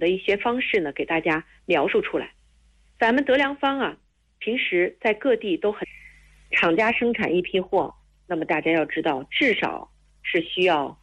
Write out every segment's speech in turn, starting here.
的一些方式呢，给大家描述出来。咱们德良方啊，平时在各地都很，厂家生产一批货，那么大家要知道，至少是需要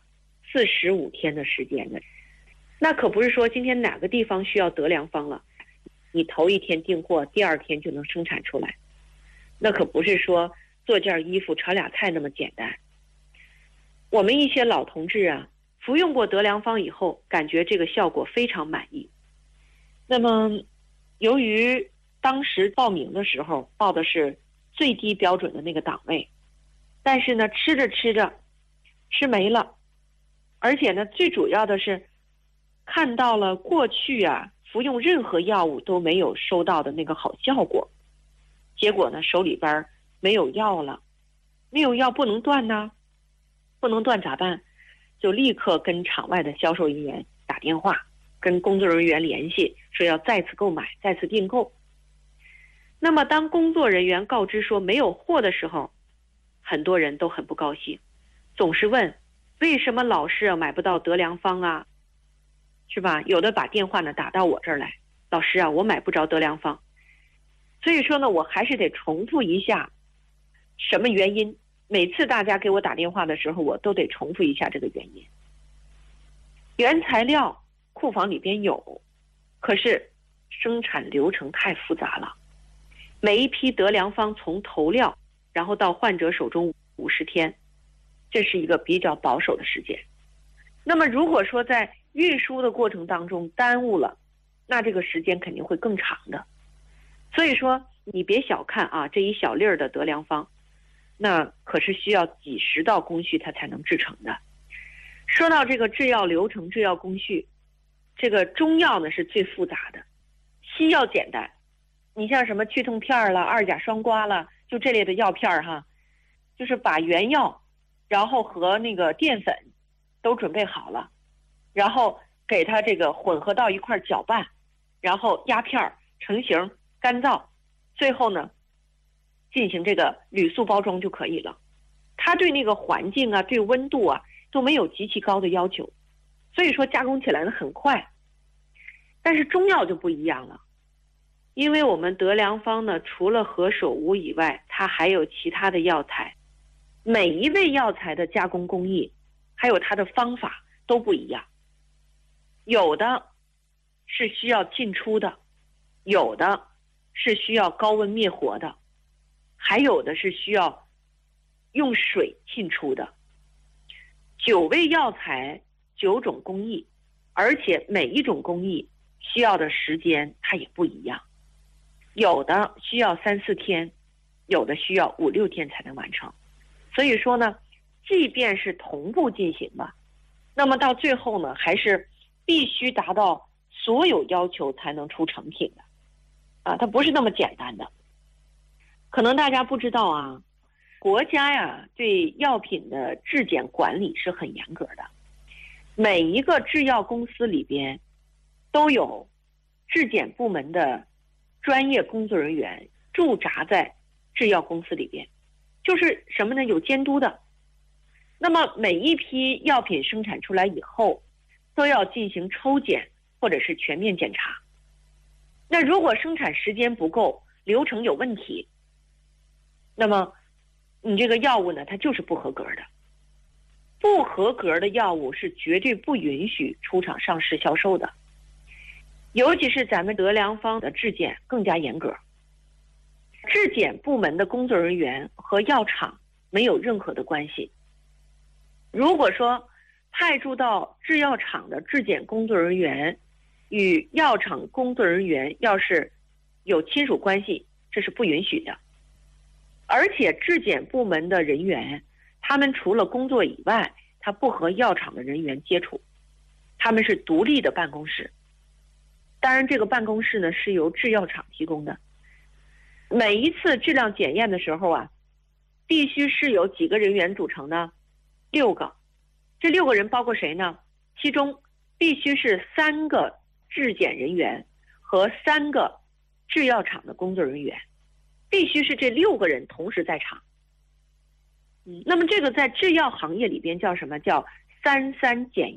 45天的时间的。那可不是说今天哪个地方需要德良方了，你头一天订货，第二天就能生产出来。那可不是说做件衣服炒俩菜那么简单。我们一些老同志啊，服用过德良方以后，感觉这个效果非常满意。那么由于当时报名的时候报的是最低标准的那个档位，但是呢吃着吃着吃没了，而且呢最主要的是看到了过去啊服用任何药物都没有收到的那个好效果，结果呢手里边没有药了，没有药不能断呢，不能断咋办？就立刻跟场外的销售人员打电话，跟工作人员联系，说要再次购买，再次订购。那么当工作人员告知说没有货的时候，很多人都很不高兴，总是问为什么老是买不到德良方啊，是吧？有的把电话呢打到我这儿来，老师啊，我买不着德良方。所以说呢，我还是得重复一下什么原因。每次大家给我打电话的时候，我都得重复一下这个原因。原材料库房里边有，可是生产流程太复杂了。每一批德良方从投料然后到患者手中50天，这是一个比较保守的时间。那么如果说在运输的过程当中耽误了，那这个时间肯定会更长的。所以说你别小看啊这一小粒儿的德良方，那可是需要几十道工序它才能制成的。说到这个制药流程、制药工序，这个中药呢是最复杂的，西药简单。你像什么去痛片了、二甲双胍了，就这类的药片哈，就是把原药然后和那个淀粉都准备好了，然后给它这个混合到一块搅拌，然后压片成型干燥，最后呢进行这个铝塑包装就可以了。它对那个环境啊、对温度啊都没有极其高的要求，所以说加工起来呢很快。但是中药就不一样了，因为我们德良方呢除了何首乌以外，它还有其他的药材，每一味药材的加工工艺还有它的方法都不一样，有的是需要浸出的，有的是需要高温灭活的，还有的是需要用水浸出的。9味药材9种工艺，而且每一种工艺需要的时间它也不一样，有的需要3、4天，有的需要5、6天才能完成。所以说呢，即便是同步进行吧，那么到最后呢还是必须达到所有要求才能出成品的啊，它不是那么简单的。可能大家不知道啊，国家呀对药品的质检管理是很严格的，每一个制药公司里边都有质检部门的专业工作人员驻扎在制药公司里边，就是什么呢？有监督的。那么每一批药品生产出来以后，都要进行抽检或者是全面检查。那如果生产时间不够，流程有问题，那么你这个药物呢，它就是不合格的。不合格的药物是绝对不允许出厂上市销售的。尤其是咱们德良方的质检更加严格，质检部门的工作人员和药厂没有任何的关系。如果说派驻到制药厂的质检工作人员与药厂工作人员要是有亲属关系，这是不允许的。而且质检部门的人员，他们除了工作以外，他不和药厂的人员接触，他们是独立的办公室。当然这个办公室呢是由制药厂提供的。每一次质量检验的时候啊，必须是由几个人员组成呢？6个。这6个人包括谁呢？其中必须是3个质检人员和3个制药厂的工作人员，必须是这6个人同时在场。那么这个在制药行业里边叫什么？叫3-3检验。